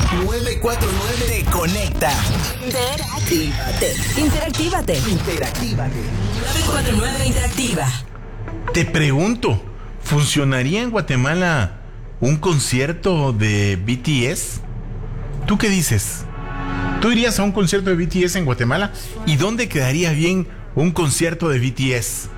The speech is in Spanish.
949 te conecta. Interactívate. 949 Interactiva. Te pregunto, ¿funcionaría en Guatemala un concierto de BTS? ¿Tú qué dices? ¿Tú irías a un concierto de BTS en Guatemala? ¿Y dónde quedaría bien un concierto de BTS?